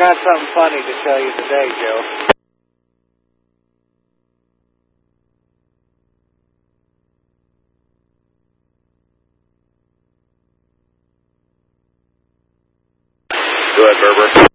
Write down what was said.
got something funny to tell you today, Joe. Go ahead, Berber.